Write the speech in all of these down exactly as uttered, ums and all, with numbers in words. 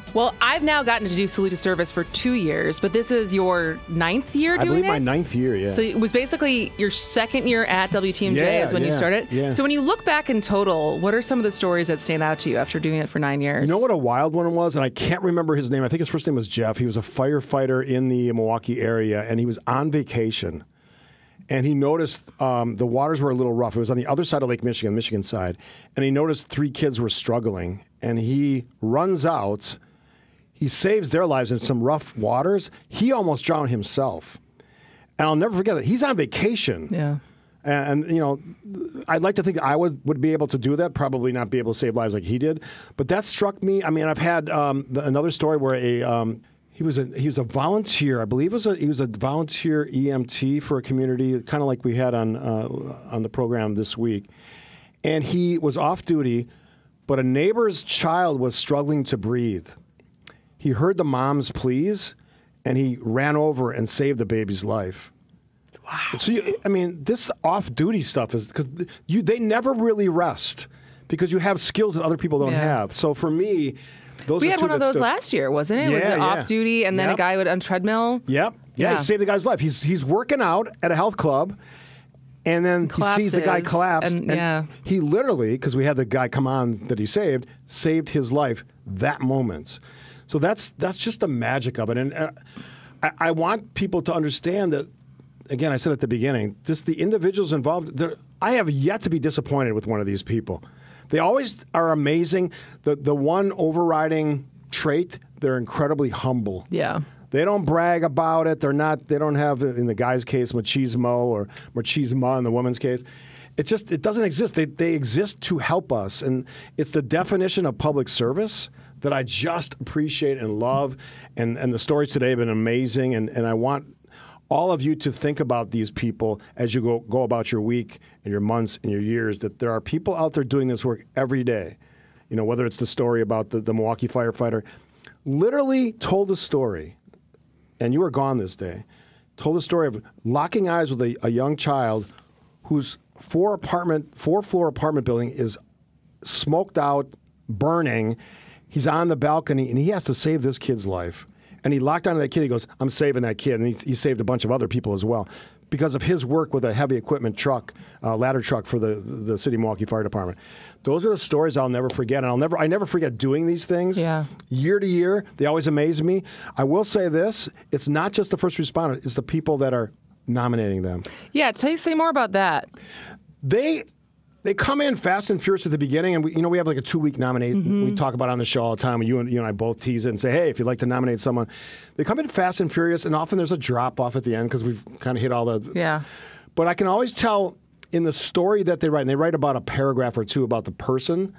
Well, I've now gotten to do Salute to Service for two years, but this is your ninth year doing it? I believe it? my ninth year, yeah. So it was basically your second year at W T M J yeah, is when yeah, you started? Yeah. So when you look back in total, what are some of the stories that stand out to you after doing it for nine years? You know what a wild one was? And I can't remember his name. I think his first name was Jeff. He was a firefighter in the Milwaukee area, and he was on vacation. And he noticed um, the waters were a little rough. It was on the other side of Lake Michigan, Michigan side. And he noticed three kids were struggling. And he runs out. He saves their lives in some rough waters. He almost drowned himself. And I'll never forget it. He's on vacation. Yeah. And, and, you know, I'd like to think I would, would be able to do that, probably not be able to save lives like he did. But that struck me. I mean, I've had um, the, another story where a um, he was a he was a volunteer. I believe it was a, he was a volunteer E M T for a community, kind of like we had on uh, on the program this week. And he was off duty, but a neighbor's child was struggling to breathe. He heard the mom's pleas, and he ran over and saved the baby's life. Wow. So, you, I mean, this off-duty stuff is because you they never really rest because you have skills that other people don't yeah. have. So for me, those we are had two one of that those stood. last year, wasn't it? Yeah, was it yeah. off-duty and then Yep. a guy would on treadmill? Yep. Yeah, Yeah. he saved the guy's life. He's he's working out at a health club, and then he sees the guy Collapses, collapse. and- yeah. he literally, because we had the guy come on that he saved, saved his life that moment. So that's that's just the magic of it. And uh, I, I want people to understand that, again, I said at the beginning, just the individuals involved, I have yet to be disappointed with one of these people. They always are amazing. The the one overriding trait, they're incredibly humble. Yeah. They don't brag about it. They're not. They don't have, in the guy's case, machismo or machisma in the woman's case. It just it doesn't exist. They they exist to help us, and it's the definition of public service that I just appreciate and love. And and the stories today have been amazing. And and I want all of you to think about these people as you go go about your week and your months and your years. That there are people out there doing this work every day. You know, whether it's the story about the, the Milwaukee firefighter, literally told a story. And you were gone this day, told the story of locking eyes with a, a young child whose four apartment, four floor apartment building is smoked out, burning. He's on the balcony, and he has to save this kid's life. And he locked onto that kid. He goes, I'm saving that kid. And he, he saved a bunch of other people as well because of his work with a heavy equipment truck, uh, ladder truck for the, the City of Milwaukee Fire Department. Those are the stories I'll never forget. And I'll never, I never forget doing these things. Yeah. Year to year, they always amaze me. I will say this, it's not just the first responder, it's the people that are nominating them. Yeah, tell you say more about that. They they come in fast and furious at the beginning, and we, you know we have like a two-week nominate. Mm-hmm. We talk about it on the show all the time. You and you and I both tease it and say, hey, if you'd like to nominate someone, they come in fast and furious, and often there's a drop off at the end because we've kind of hit all the. Yeah. But I can always tell in the story that they write, and they write about a paragraph or two about the person,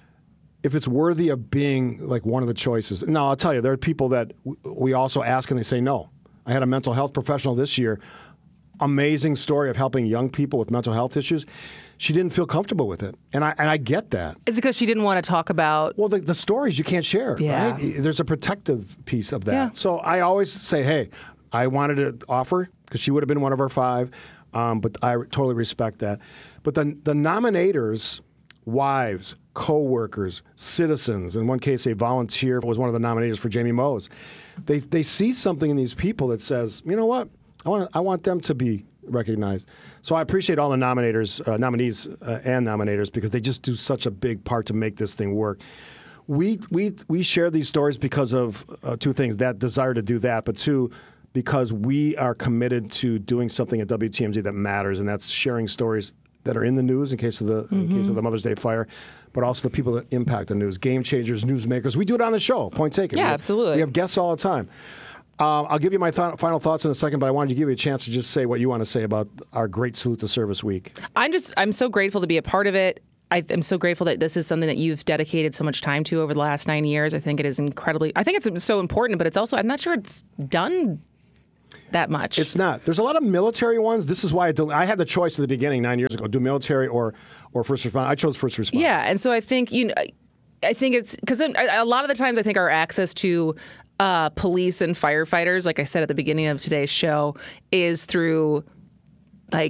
if it's worthy of being like one of the choices. Now, I'll tell you, there are people that we also ask and they say no. I had a mental health professional this year. Amazing story of helping young people with mental health issues. She didn't feel comfortable with it, and I and I get that. Is it because she didn't want to talk about? Well, the, the stories you can't share, Yeah. right? There's a protective piece of that. Yeah. So I always say, hey, I wanted to offer because she would have been one of our five, um, but I totally respect that. But the the nominators, wives, co-workers, citizens, in one case a volunteer was one of the nominators for Jamie Mose. They they see something in these people that says, you know what, I want I want them to be recognized. So I appreciate all the nominators, uh, nominees uh, and nominators because they just do such a big part to make this thing work. We we we share these stories because of uh, two things: that desire to do that, but two, because we are committed to doing something at W T M J that matters, and that's sharing stories that are in the news in case of the mm-hmm. in case of the Mother's Day fire, but also the people that impact the news, game changers, newsmakers. We do it on the show. Point taken. Yeah, we have, absolutely. We have guests all the time. Uh, I'll give you my th- final thoughts in a second, but I wanted to give you a chance to just say what you want to say about our great Salute to Service week. I'm just I'm so grateful to be a part of it. I, I'm so grateful that this is something that you've dedicated so much time to over the last nine years. I think it is incredibly. I think it's so important, but it's also I'm not sure it's done that much. It's not. There's a lot of military ones. This is why I, del- I had the choice at the beginning nine years ago: do military or or first responder. I chose first responder. Yeah, and so I think you know, I think it's because a lot of the times I think our access to uh, police and firefighters, like I said at the beginning of today's show, is through like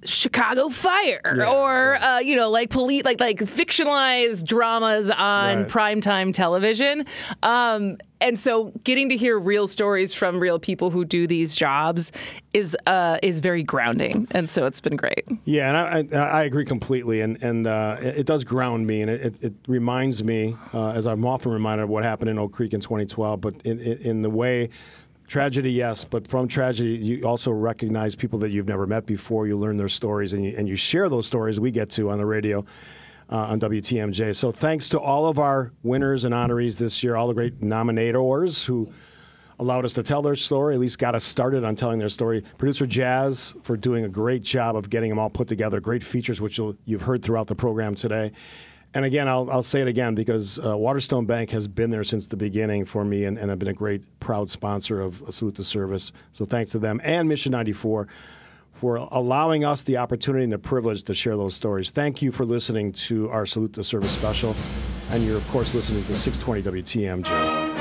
Chicago Fire Yeah, or yeah. Uh, you know like police like like fictionalized dramas on Right. primetime television. Um, and so getting to hear real stories from real people who do these jobs is uh, is very grounding. And so it's been great. Yeah, and I, I, I agree completely, and and uh, it, it does ground me, and it, it, it reminds me, uh, as I'm often reminded of what happened in Oak Creek in twenty twelve, but in, in, in the way, tragedy, yes, but from tragedy, you also recognize people that you've never met before, you learn their stories, and you, and you share those stories we get to on the radio. Uh, on W T M J. So thanks to all of our winners and honorees this year, all the great nominators who allowed us to tell their story, at least got us started on telling their story. Producer Jazz for doing a great job of getting them all put together. Great features, which you'll, you've heard throughout the program today. And again, I'll, I'll say it again because uh, Waterstone Bank has been there since the beginning for me and, and have been a great, proud sponsor of Salute to Service. So thanks to them and Mission ninety-four for allowing us the opportunity and the privilege to share those stories. Thank you for listening to our Salute to Service special. And you're, of course, listening to six twenty W T M J.